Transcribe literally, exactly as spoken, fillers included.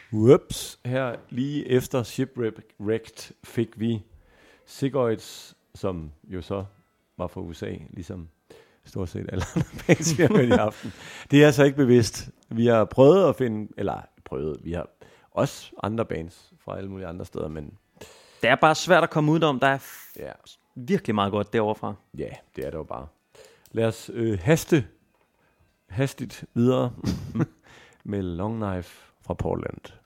Whoops. Her lige efter Shipwrecked fik vi Sigoids, som jo så var fra U S A, ligesom stort set alle andre bands, vi har hørt i aften. Det er altså ikke bevidst. Vi har prøvet at finde, eller prøvet, vi har også andre bands fra alle mulige andre steder, men det er bare svært at komme ud om. Der er f- ja. virkelig meget godt derovre fra. Ja, det er det jo bare. Lad os øh, haste hastigt videre med Long Knife fra Portland.